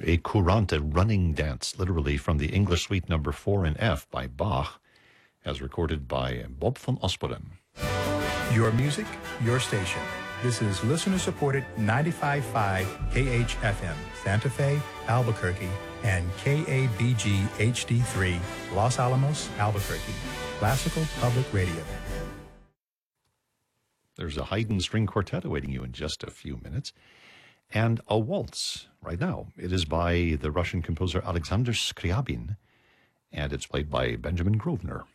a courante, a running dance, literally from the English Suite Number 4 in F by Bach, as recorded by Bob van Osperen. Your music, your station. This is listener-supported 95.5 KHFM, Santa Fe, Albuquerque, and KABG HD3, Los Alamos, Albuquerque. Classical Public Radio. There's a Haydn string quartet awaiting you in just a few minutes. And a waltz right now. It is by the Russian composer Alexander Scriabin, and it's played by Benjamin Grosvenor.